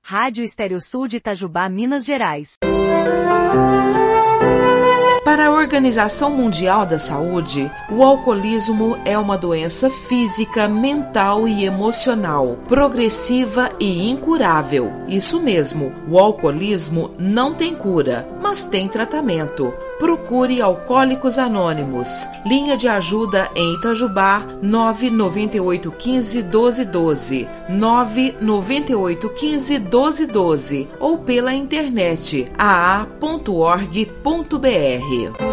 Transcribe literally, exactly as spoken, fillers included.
Rádio Estereosul de Itajubá, Minas Gerais. Para a Organização Mundial da Saúde, o alcoolismo é uma doença física, mental e emocional, progressiva e incurável. Isso mesmo, o alcoolismo não tem cura, mas tem tratamento. Procure Alcoólicos Anônimos. Linha de ajuda em Itajubá, nove nove oito um cinco, doze doze, nove nove oito um cinco, doze doze ou pela internet a a ponto org ponto b r.